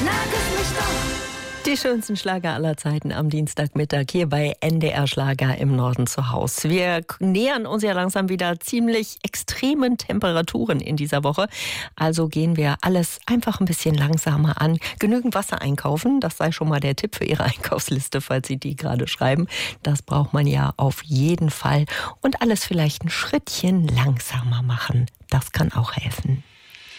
mich doch. Die schönsten Schlager aller Zeiten am Dienstagmittag hier bei NDR Schlager im Norden zu Hause. Wir nähern uns ja langsam wieder ziemlich extremen Temperaturen in dieser Woche. Also gehen wir alles einfach ein bisschen langsamer an. Genügend Wasser einkaufen, das sei schon mal der Tipp für Ihre Einkaufsliste, falls Sie die gerade schreiben. Das braucht man ja auf jeden Fall. Und alles vielleicht ein Schrittchen langsamer machen. Das kann auch helfen.